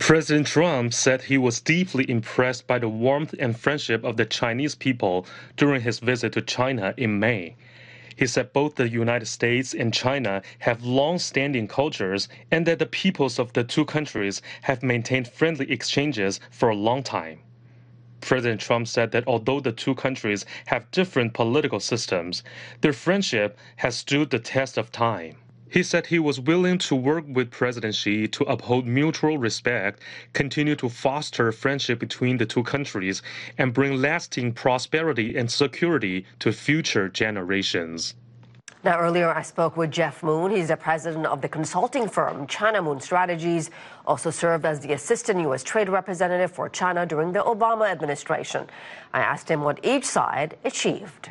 President Trump said he was deeply impressed by the warmth and friendship of the Chinese people during his visit to China in May. He said both the United States and China have long-standing cultures and that the peoples of the two countries have maintained friendly exchanges for a long time. President Trump said that although the two countries have different political systems, their friendship has stood the test of time. He said he was willing to work with President Xi to uphold mutual respect, continue to foster friendship between the two countries, and bring lasting prosperity and security to future generations. Now, earlier I spoke with Jeff Moon. He's the president of the consulting firm China Moon Strategies, also served as the assistant U.S. trade representative for China during the Obama administration. I asked him what each side achieved.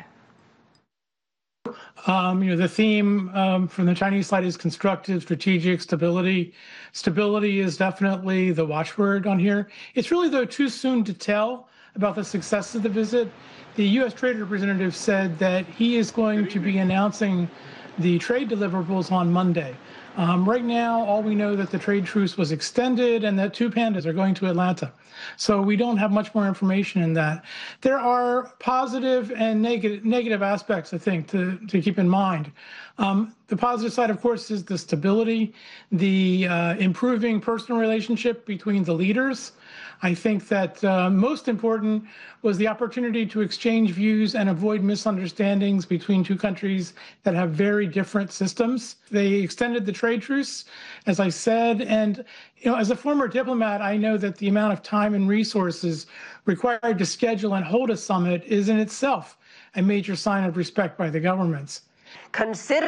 The theme from the Chinese side is constructive, strategic, stability. Stability is definitely the watchword on here. It's really, though, too soon to tell about the success of the visit. The U.S. trade representative said that he is going to be announcing the trade deliverables on Monday. Right now, all we know that the trade truce was extended and that two pandas are going to Atlanta. So we don't have much more information in that. There are positive and negative aspects, I think, to keep in mind. The positive side, of course, is the stability, the improving personal relationship between the leaders. I think that most important was the opportunity to exchange views and avoid misunderstandings between two countries that have very different systems. They extended the trade truce, as I said, and as a former diplomat, I know that the amount of time and resources required to schedule and hold a summit is in itself a major sign of respect by the governments. Consider